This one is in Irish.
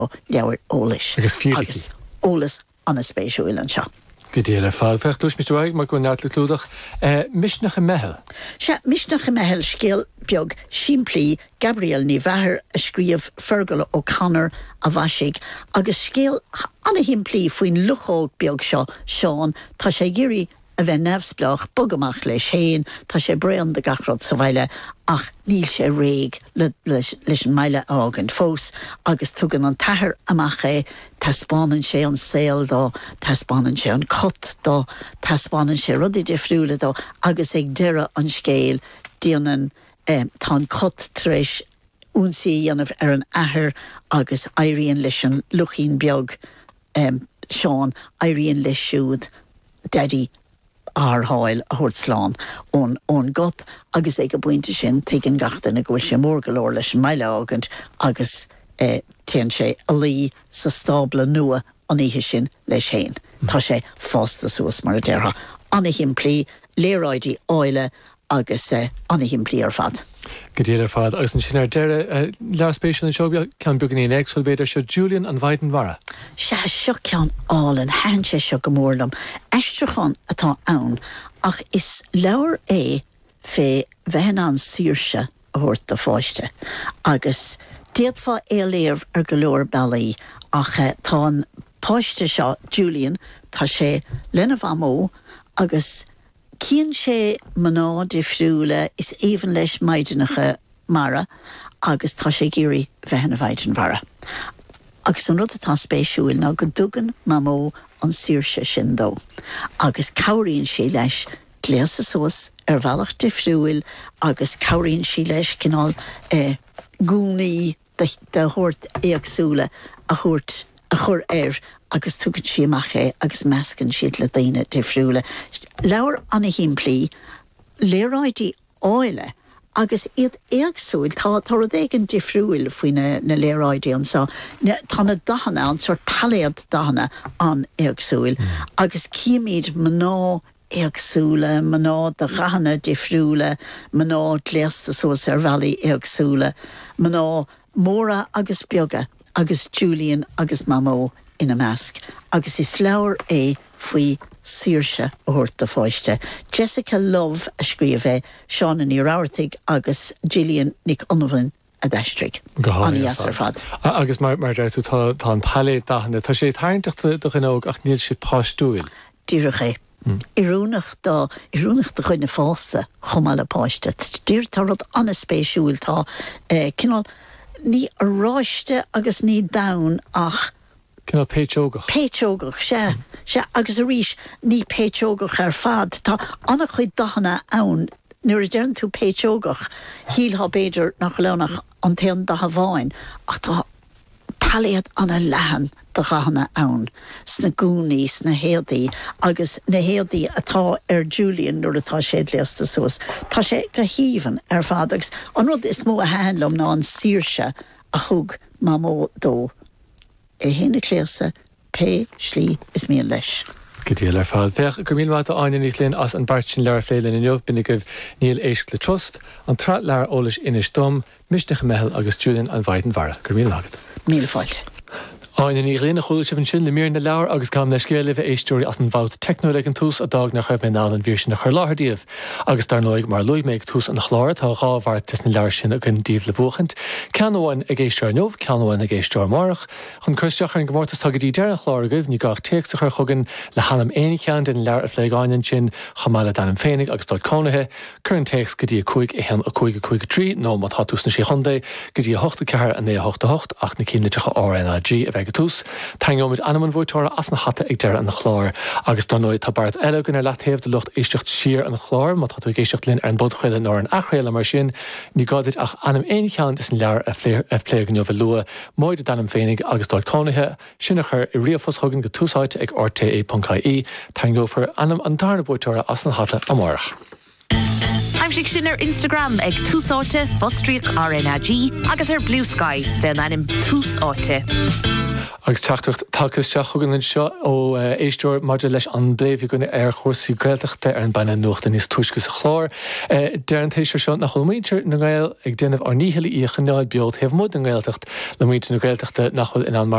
leabhar ólis. Agus ólas an na spéisiúil an seo. Gedéile fáil fechtúis Mr. Waig mar go neart le clúdach. Misneach a mehel. Se misneach a mehel scéal beag siimplí Gabriel ní bheathir a scríomh Fergal O'Connor a bhaisig agus scéal anna himplí faoin luchóg beag seo Seán tá sé géirí a bheith nefsblach bugamach leis héin tá sé brean de gachrod sa bhaile ach níl sé réig leis an meile ágant fós agus tugan an tathair amach é taspánan sé an saoil dó taspánan sé an cot dó taspánan sé rudí difriúla dó agus ag deire an scéal díanaan tá an cot tréis únsaí dhéanamh ar an athair agus éiríonn leis an luchín beag Seán éiríonn leis siúd daddy ártháil a thuirt slán ón got agus ag go buinte sin teagan gachtain a gúil sé mór go leor leis an meile ágant agus téann sé a lí sa stábla nua an ihe sin leis héin. Tá sé fásta suas mar a deartha. Anna himplí léráidí áile agus anna himplí ar fad. Gedéile fad agus an sin ar deire lear spéisiúil an seobeal cean bugan í éagsúil beidir se Julian an Weidenwara. Se seo cean álan hen sé seo go mórlam eistrachan atá ann ach is leabhar é fé bheithin an síorse a thuirt a fáiste agus déadfá éléamh ar go leor bailí ach tá an páiste seo Julian tá sé lenah amó agus cían sé maná difriúla is éhan leis maidinecha mara agus tá sé géirí bheithin a Weidenwara. Agus an rud atá spéisiúil ná go dugan mamó an síorse sin dó. Agus cabhraíonn sé leis gléasa suas ar bhealach difriúil agus cabhraíonn sí leis cinál gúnaí de thuirt éagsúla a thuirt a chur agus tugann sí amach agus meascann siad le daine difriúla. Leabhar anna himplí léráidí áile agus iad éagsúil tá rud éigean difriúil faoine na léráidí an sa tá na dahanna an sort paléad dahanna an éagsúil agus cíimiid maná éagsúla maná de chahanna difriúla maná gléasta suas ar bhealaí éagsúla maná móra agus beaga agus Julian agus mamó ina measc agus is leabhar é faoi síorse a thuirt a fáiste. Jessica Love a scríomh Seán ní ráirtaigh agus Gillian Nick O'Novan a d'eistrig. An ar fad. Agus mar tú tá an paléad dahanna tá sé tarnteachta do ghnóg ach níl si páistúil. Díreach é. Irónach de chuine fásta chumála páiste. Dír tá rud anna spéisiúil tá cinál ní aráiste agus ní dain ach Cinál péiteógach. Péiteógach, se agus a rís ní péiteógach ar fad. Tá anna chuid dahanna ann nuair a dearn tú péiteógach híl beidir nach leonach an taon da bháin ach tá paléad anna lehan de chahanna ann sna gúnaí sna héadaí agus na héadaí atá ar Julian nuair atá sé léasta suas. Tá sé go híomhan ar fad agus an rud is mó a hálamm ná an síorse a thug mamó dó. Héna cléasa pé slí is mian leis. Gedéile fáil bheith go míle a aine ní linn as an bartin lear fléile in jobh binnig goh níl éisic le trost an trat lear ólis inis dom misneach a mehel agus Julian an Weidenwara. Go míle agad. Míle fáilte. Áine ní réna choúil se sin le mír na leabhar agus gan na scéala bheith éistúirí as an bhát technoleg an tús a dag nach raibh ná an bhír sin nach chuir láthardíomh agus dar nóig mar luig méid tús an chláir tá gábhhar tis na leir sin a gon díomh le buchant. Ceanháin a géisteir nómh, ceanháin a géisteir marach, chun chuisteach ar an gomórtas tagadí dearna chláir goibh ní gach téach a chu chugan le hanam éana cean den leir a phléigáin sin chamála danam féinnig agus dóid cónathe, chun téachs go dtí chuig i hen a chuig trí nó má táús na sé chundé, go dtí 8 ceathar a 9 ach na cíimlitecha RNAG a bheith tús, Táingóid anam bhúirtóra as na hata ag deire an na chláir agus don nóid tá bart eile gon ar leathéamh de lucht éistecht siar an na chláir má tá géistecht linn ar an bodchuile nó an achréile mar sin ní gáid ach anam éon cheann is an lear a phléag an jobh lua móid danam féinnig agus dóid cónathe sinna chur i riamhfos thugann go túsáid ag rta.caí Táingófar anam an darna búirtóra as na hata amárach. Heimsig sin ar Instagram ag túsáte fostríoch RNAG agus ar Blue Sky fe'n anim túsáte. Agus teachtacht takeas seachagan seo ó éisteúir maidir leis an bléimh gona ar chósaí gailteachta ar an baina nuachta níos tuisgus a chlár. Dearantééis seo nach chuilmítear na gail ag déanamh ar níhilí í chaneáid beag taobh mud an gailteacht le muinte na gailteachta nachfuil in an